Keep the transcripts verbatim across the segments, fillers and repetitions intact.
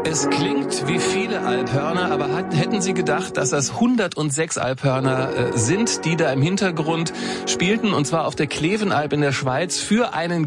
Es klingt wie viele Alphörner, aber hat, hätten Sie gedacht, dass das hundertsechs Alphörner äh, sind, die da im Hintergrund spielten, und zwar auf der Klevenalp in der Schweiz für einen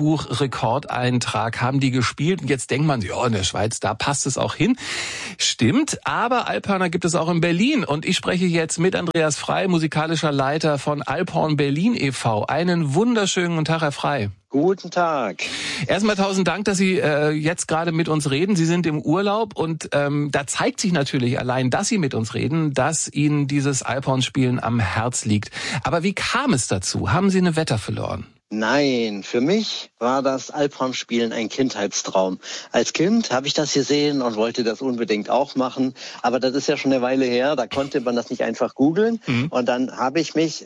Guinness-Buch-Rekordeintrag haben die gespielt. Und jetzt denkt man, ja, in der Schweiz, da passt es auch hin. Stimmt, aber Alphörner gibt es auch in Berlin. Und ich spreche jetzt mit Andreas Frey, musikalischer Leiter von Alphorn Berlin e V Einen wunderschönen guten Tag, Herr Frey. Guten Tag. Erstmal tausend Dank, dass Sie äh, jetzt gerade mit uns reden. Sie sind im Urlaub und ähm, da zeigt sich natürlich allein, dass Sie mit uns reden, dass Ihnen dieses Alphorn-Spielen am Herz liegt. Aber wie kam es dazu? Haben Sie eine Wette verloren? Nein, für mich war das Alphorn-Spielen ein Kindheitstraum. Als Kind habe ich das gesehen und wollte das unbedingt auch machen. Aber das ist ja schon eine Weile her, da konnte man das nicht einfach googeln. Mhm. Und dann habe ich mich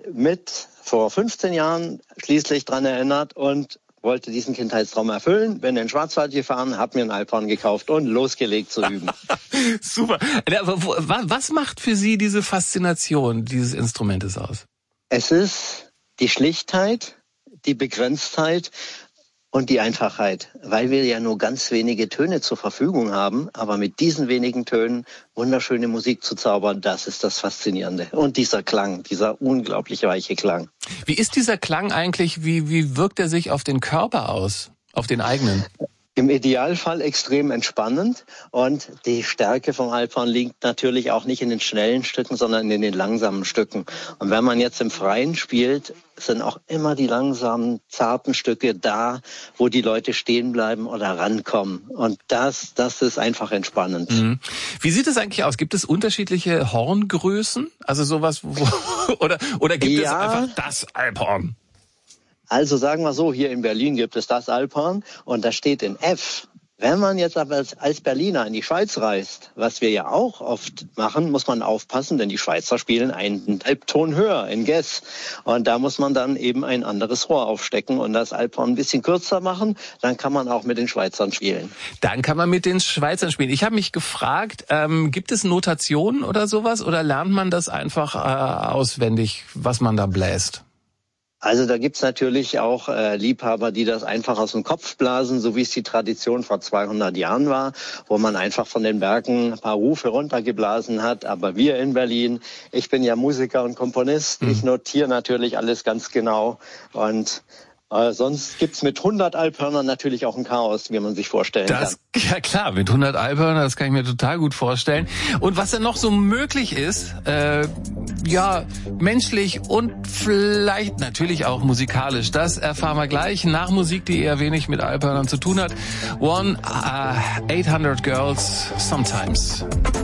mit vor fünfzehn Jahren schließlich dran erinnert und wollte diesen Kindheitstraum erfüllen. Bin in den Schwarzwald gefahren, habe mir einen Alphorn gekauft und losgelegt zu üben. Super. Aber was macht für Sie diese Faszination dieses Instrumentes aus? Es ist die Schlichtheit, die Begrenztheit und die Einfachheit, weil wir ja nur ganz wenige Töne zur Verfügung haben, aber mit diesen wenigen Tönen wunderschöne Musik zu zaubern, das ist das Faszinierende. Und dieser Klang, dieser unglaublich weiche Klang. Wie ist dieser Klang eigentlich, wie, wie wirkt er sich auf den Körper aus, auf den eigenen? Im Idealfall extrem entspannend, und die Stärke vom Alphorn liegt natürlich auch nicht in den schnellen Stücken, sondern in den langsamen Stücken. Und wenn man jetzt im Freien spielt, sind auch immer die langsamen, zarten Stücke da, wo die Leute stehen bleiben oder rankommen. Und das, das ist einfach entspannend. Mhm. Wie sieht es eigentlich aus? Gibt es unterschiedliche Horngrößen? Also sowas, wo, oder, oder gibt ja. es einfach das Alphorn? Also sagen wir so, hier in Berlin gibt es das Alphorn und das steht in F. Wenn man jetzt aber als, als Berliner in die Schweiz reist, was wir ja auch oft machen, muss man aufpassen, denn die Schweizer spielen einen Halbton höher in Ges. Und da muss man dann eben ein anderes Rohr aufstecken und das Alphorn ein bisschen kürzer machen. Dann kann man auch mit den Schweizern spielen. Dann kann man mit den Schweizern spielen. Ich habe mich gefragt, ähm, gibt es Notationen oder sowas oder lernt man das einfach äh, auswendig, was man da bläst? Also da gibt's natürlich auch äh, Liebhaber, die das einfach aus dem Kopf blasen, so wie es die Tradition vor zweihundert Jahren war, wo man einfach von den Bergen ein paar Rufe runtergeblasen hat. Aber wir in Berlin, ich bin ja Musiker und Komponist, mhm. ich notiere natürlich alles ganz genau. Und äh, sonst gibt's mit hundert Alphörnern natürlich auch ein Chaos, wie man sich vorstellen das, kann. Ja klar, mit hundert Alphörnern, das kann ich mir total gut vorstellen. Und was dann noch so möglich ist, äh, ja, menschlich und vielleicht natürlich auch musikalisch, das erfahren wir gleich nach Musik, die eher wenig mit Alphörnern zu tun hat. One uh, eight hundred Girls Sometimes.